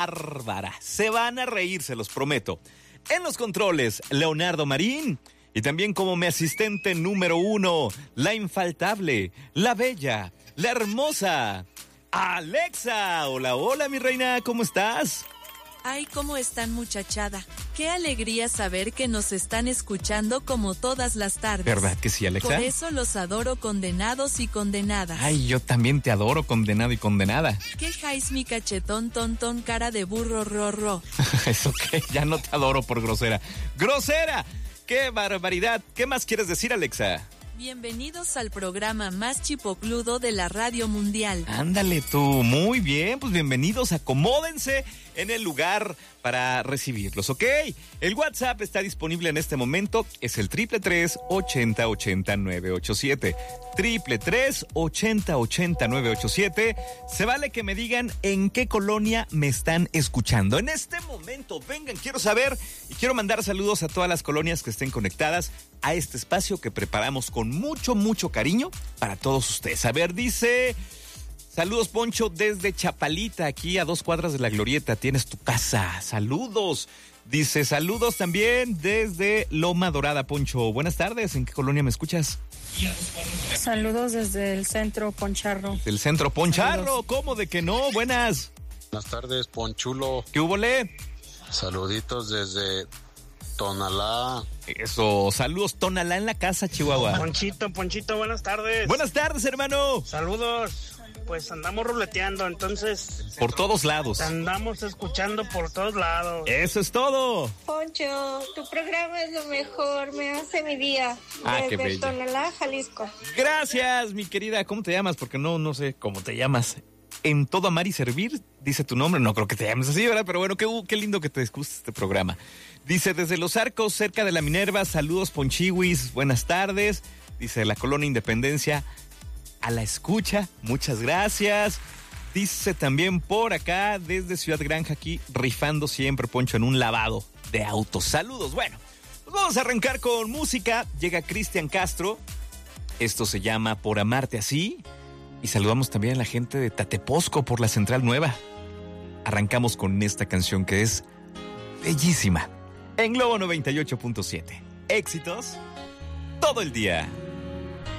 bárbara. Se van a reír, se los prometo. En los controles, Leonardo Marín. Y también como mi asistente número 1, la infaltable, la bella, la hermosa, Alexa. Hola, hola, mi reina, ¿cómo estás? Ay, ¿cómo están, muchachada? Qué alegría saber que nos están escuchando como todas las tardes. ¿Verdad que sí, Alexa? Por eso los adoro, condenados y condenadas. Ay, yo también te adoro, condenado y condenada. ¿Qué jais mi cachetón, tontón, cara de burro, ro? ¿Eso qué? Ya no te adoro por grosera. ¡Grosera! ¡Qué barbaridad! ¿Qué más quieres decir, Alexa? Bienvenidos al programa más chipocludo de la radio mundial. Ándale tú, muy bien, pues bienvenidos, acomódense en el lugar para recibirlos, ¿ok? El WhatsApp está disponible en este momento, es el 333-8080-987. 333-8080-987. Se vale que me digan en qué colonia me están escuchando. En este momento, vengan, quiero saber y quiero mandar saludos a todas las colonias que estén conectadas a este espacio que preparamos con mucho, mucho cariño para todos ustedes. A ver, dice... Saludos, Poncho, desde Chapalita, aquí a 2 cuadras de la Glorieta, tienes tu casa. Saludos. Dice, saludos también desde Loma Dorada, Poncho. Buenas tardes, ¿en qué colonia me escuchas? Saludos desde el centro Poncharro. Del centro Poncharro, saludos. ¿Cómo de que no? Buenas. Buenas tardes, Ponchulo. ¿Qué hubo, le? Saluditos desde Tonalá. Eso, saludos, Tonalá en la casa, Chihuahua. Ponchito, buenas tardes. Buenas tardes, hermano. Saludos. Pues andamos ruleteando, entonces... Por todos lados. Andamos escuchando por todos lados. Eso es todo. Poncho, tu programa es lo mejor, me hace mi día. Qué Desde bello. Tonalá, Jalisco. Gracias, mi querida. ¿Cómo te llamas? Porque no sé cómo te llamas. En todo amar y servir, dice tu nombre. No creo que te llames así, ¿verdad? Pero bueno, qué lindo que te guste este programa. Dice, desde Los Arcos, cerca de la Minerva, saludos, Ponchiwis, buenas tardes. Dice, la Colonia Independencia, a la escucha, muchas gracias. Dice también por acá, desde Ciudad Granja, aquí, rifando siempre, Poncho, en un lavado de autos. Saludos, bueno, pues vamos a arrancar con música. Llega Cristian Castro, esto se llama Por Amarte Así. Y saludamos también a la gente de Tateposco por la Central Nueva. Arrancamos con esta canción que es bellísima. En Globo 98.7. Éxitos todo el día.